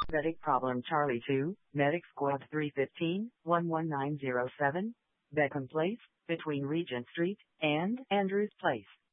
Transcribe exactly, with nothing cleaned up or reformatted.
Medic problem Charlie two, Medic Squad three one five, one one nine zero seven, Beckham Place, between Regent Street and Andrews Place.